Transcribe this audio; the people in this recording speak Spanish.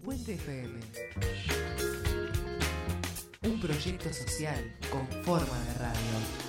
Puente FM. Un proyecto social con forma de radio.